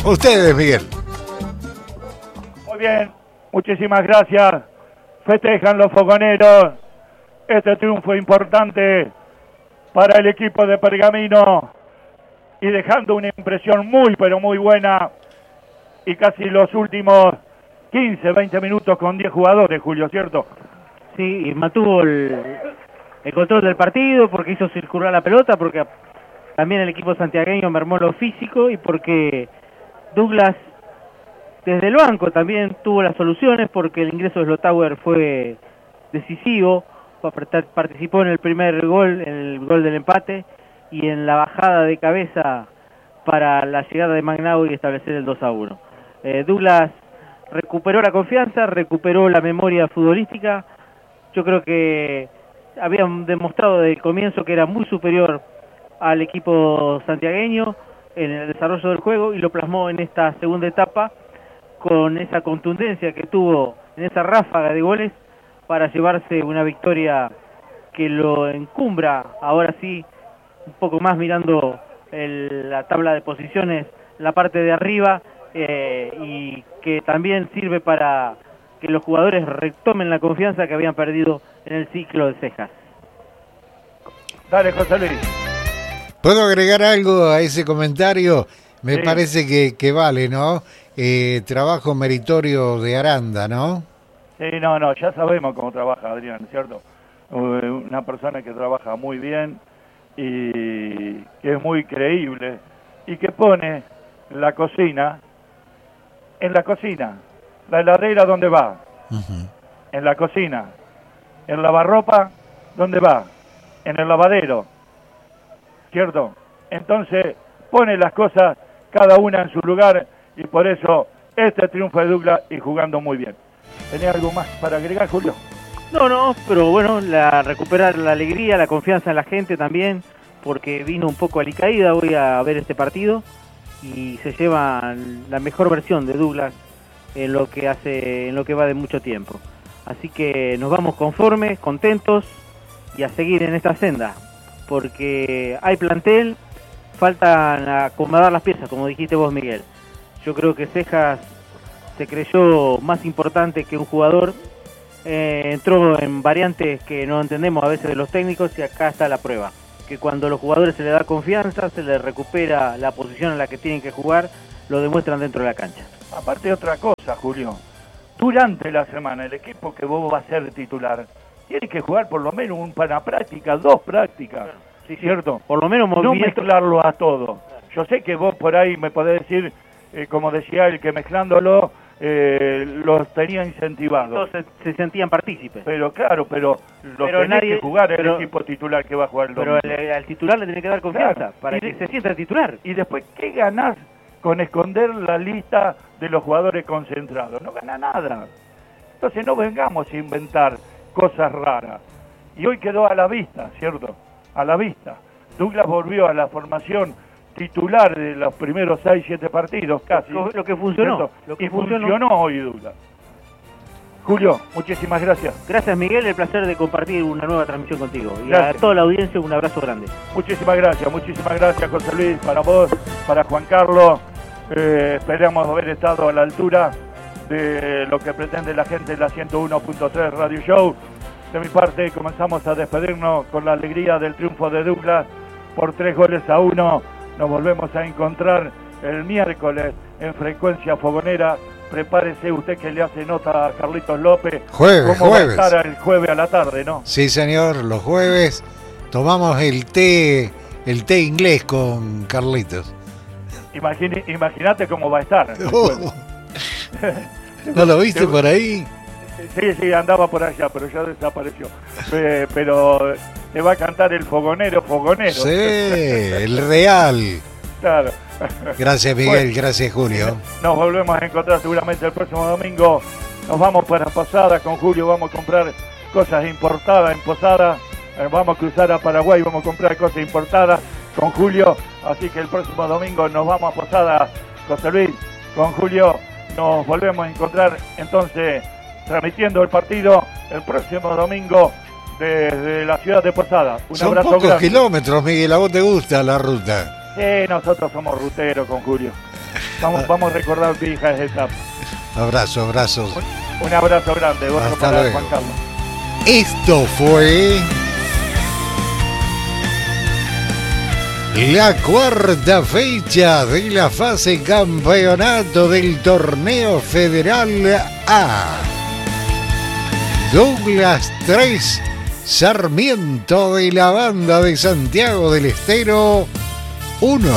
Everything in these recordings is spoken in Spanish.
Ustedes, Miguel. Muy bien, muchísimas gracias. Festejan los fogoneros este triunfo importante para el equipo de Pergamino y dejando una impresión muy pero muy buena, y casi los últimos 15, 20 minutos con 10 jugadores, Julio, ¿cierto? Sí, y mantuvo el control del partido porque hizo circular la pelota, porque también el equipo santiagueño mermó lo físico y porque Douglas desde el banco también tuvo las soluciones, porque el ingreso de Slotauer fue decisivo, participó en el primer gol, en el gol del empate, y en la bajada de cabeza para la llegada de Magnao y establecer el 2-1. Douglas recuperó la confianza, recuperó la memoria futbolística. Yo creo que habían demostrado desde el comienzo que era muy superior al equipo santiagueño en el desarrollo del juego, y lo plasmó en esta segunda etapa con esa contundencia que tuvo en esa ráfaga de goles para llevarse una victoria que lo encumbra ahora sí un poco más mirando la tabla de posiciones, la parte de arriba, y que también sirve para que los jugadores retomen la confianza que habían perdido en el ciclo de Cejas. Dale, José Luis. ¿Puedo agregar algo a ese comentario? Me parece que vale, ¿no? Trabajo meritorio de Aranda, ¿no? Sí, no, ya sabemos cómo trabaja Adrián, ¿cierto? Una persona que trabaja muy bien y que es muy creíble y que pone la cocina en la cocina, la heladera donde va, en la cocina, el lavarropa donde va, en el lavadero, ¿cierto? Entonces pone las cosas cada una en su lugar, y por eso este triunfo de Douglas y jugando muy bien. ¿Tenés algo más para agregar, Julio? No, pero bueno, recuperar la alegría, la confianza en la gente también, porque vino un poco alicaída hoy a ver este partido y se lleva la mejor versión de Douglas en lo que va de mucho tiempo. Así que nos vamos conformes, contentos y a seguir en esta senda, porque hay plantel, faltan acomodar las piezas, como dijiste vos, Miguel. Yo creo que Cejas se creyó más importante que un jugador, entró en variantes que no entendemos a veces de los técnicos, y acá está la prueba, que cuando a los jugadores se les da confianza, se les recupera la posición en la que tienen que jugar, lo demuestran dentro de la cancha. Aparte de otra cosa, Julio, durante la semana el equipo que vos vas a ser titular tiene que jugar por lo menos una práctica, 2 prácticas, sí, ¿cierto? Por lo menos no mezclarlo a todo. Yo sé que vos por ahí me podés decir, como decía él, que mezclándolo los tenía incentivados. Todos se sentían partícipes. Pero claro, pero tenés que jugar el equipo titular que va a jugar el domingo. Pero al titular le tiene que dar confianza, para que se sienta titular. Y después, ¿qué ganás con esconder la lista de los jugadores concentrados? No gana nada. Entonces no vengamos a inventar cosas raras. Y hoy quedó a la vista, ¿cierto? A la vista. Douglas volvió a la formación titular de los primeros 6-7 partidos, casi. Lo que funcionó. Funcionó hoy Douglas. Julio, muchísimas gracias. Gracias, Miguel, el placer de compartir una nueva transmisión contigo. Y gracias. A toda la audiencia un abrazo grande. Muchísimas gracias, José Luis, para vos, para Juan Carlos. Esperamos haber estado a la altura de lo que pretende la gente de la 101.3 Radio Show. De mi parte, comenzamos a despedirnos con la alegría del triunfo de Douglas por 3-1. Nos volvemos a encontrar el miércoles en Frecuencia Fogonera. Prepárese usted que le hace nota a Carlitos López. Jueves. Va a estar el jueves a la tarde, ¿no? Sí, señor, los jueves tomamos el té inglés con Carlitos. Imagínate cómo va a estar. ¿No lo viste por ahí? Sí, andaba por allá, pero ya desapareció. Pero te va a cantar el fogonero. Sí, el real. Claro. Gracias, Miguel, bueno, gracias, Julio. Nos volvemos a encontrar seguramente el próximo domingo. Nos vamos para Posada con Julio, vamos a comprar cosas importadas en Posada. Vamos a cruzar a Paraguay, vamos a comprar cosas importadas con Julio. Así que el próximo domingo nos vamos a Posada, José Luis, con Julio. Nos volvemos a encontrar entonces transmitiendo el partido el próximo domingo desde la ciudad de Posada. Son abrazo pocos grande. Kilómetros, Miguel, ¿a vos te gusta la ruta? Sí, nosotros somos ruteros con Julio. Vamos a recordar viejas etapas. Abrazos. Un abrazo grande. Hasta para luego. Juan Carlos. Esto fue la cuarta fecha de la fase campeonato del torneo federal A. Douglas 3, Sarmiento de la Banda de Santiago del Estero 1.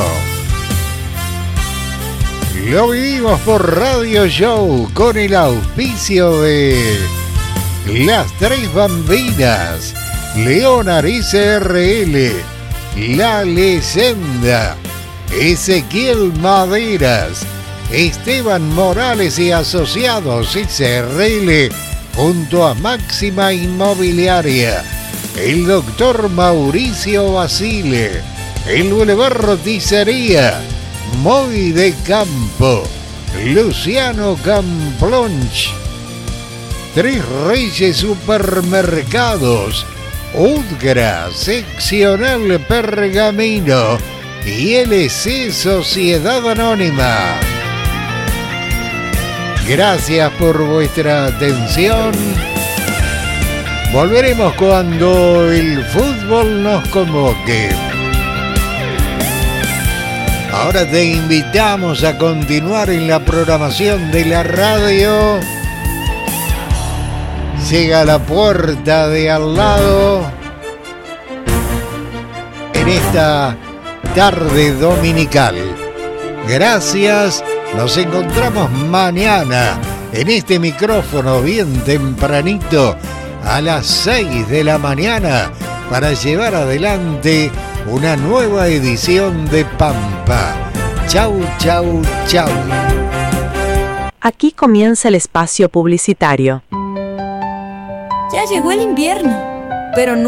Lo vivimos por Radio Show con el auspicio de Las Tres Bambinas, Leonar SRL, La Leyenda, Ezequiel Maderas, Esteban Morales y Asociados SRL, junto a Máxima Inmobiliaria, el doctor Mauricio Basile, el Boulevard Roticería, Moy de Campo, Luciano Camplonch, Tres Reyes Supermercados, Udgra Seccional Pergamino y LC Sociedad Anónima. Gracias por vuestra atención. Volveremos cuando el fútbol nos convoque. Ahora te invitamos a continuar en la programación de la radio. Llega a la puerta de al lado en esta tarde dominical. Gracias, nos encontramos mañana en este micrófono bien tempranito a las 6 de la mañana para llevar adelante una nueva edición de Pampa. Chau. Aquí comienza el espacio publicitario. Ya llegó el invierno, pero no